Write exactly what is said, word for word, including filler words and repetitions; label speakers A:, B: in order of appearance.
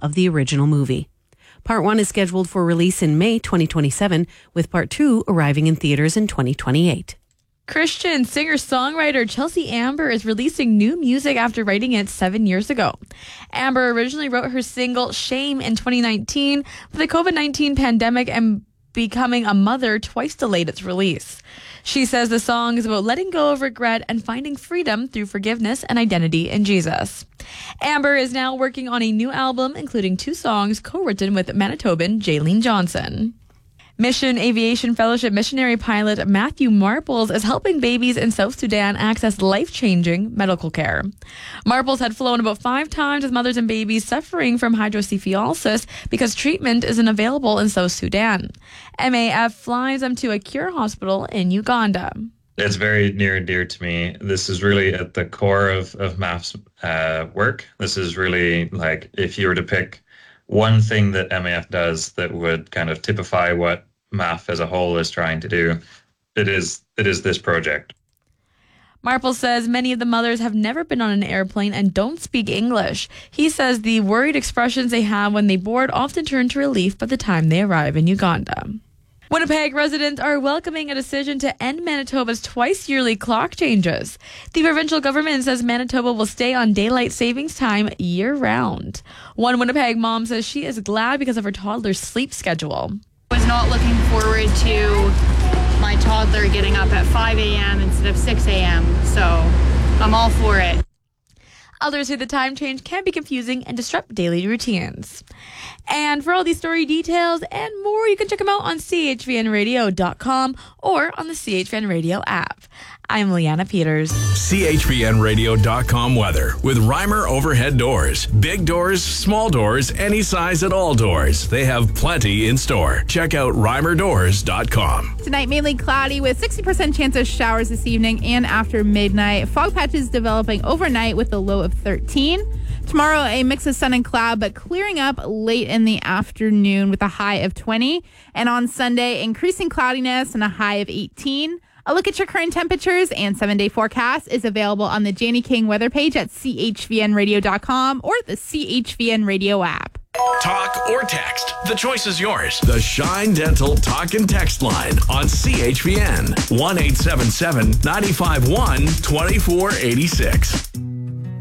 A: of the original movie. Part one is scheduled for release in May twenty twenty-seven, with Part two arriving in theaters in twenty twenty-eight.
B: Christian singer-songwriter Chelsea Amber is releasing new music after writing it seven years ago. Amber originally wrote her single Shame in twenty nineteen, but the covid nineteen pandemic and becoming a mother twice delayed its release. She says the song is about letting go of regret and finding freedom through forgiveness and identity in Jesus. Amber is now working on a new album, including two songs co-written with Manitoban Jaylene Johnson. Mission Aviation Fellowship missionary pilot Matthew Marples is helping babies in South Sudan access life-changing medical care. Marples had flown about five times with mothers and babies suffering from hydrocephalus because treatment isn't available in South Sudan. M A F flies them to a cure hospital in Uganda.
C: It's very near and dear to me. This is really at the core of, of M A F's uh, work. This is really like, if you were to pick one thing that M A F does that would kind of typify what M A F as a whole is trying to do, it is it is this project.
B: Marple says many of the mothers have never been on an airplane and don't speak English. He says the worried expressions they have when they board often turn to relief by the time they arrive in Uganda. Winnipeg residents are welcoming a decision to end Manitoba's twice-yearly clock changes. The provincial government says Manitoba will stay on daylight savings time year-round. One Winnipeg mom says she is glad because of her toddler's sleep schedule.
D: I was not looking forward to my toddler getting up at five a.m. instead of six a.m., so I'm all for it.
B: Others say the time change can be confusing and disrupt daily routines. And for all these story details and more, you can check them out on c h v n radio dot com or on the C H V N Radio app. I'm Leanna Peters.
E: C H V N radio dot com weather with Reimer Overhead Doors. Big doors, small doors, any size at all doors. They have plenty in store. Check out reimer doors dot com.
F: Tonight, mainly cloudy with sixty percent chance of showers this evening and after midnight. Fog patches developing overnight with a low of thirteen. Tomorrow, a mix of sun and cloud, but clearing up late in the afternoon with a high of twenty. And on Sunday, increasing cloudiness and a high of eighteen. A look at your current temperatures and seven-day forecast is available on the Janie King weather page at c h v n radio dot com or the C H V N Radio app.
E: Talk or text. The choice is yours. The Shine Dental Talk and Text line on C H V N. one eight seven seven, nine five one, two four eight six.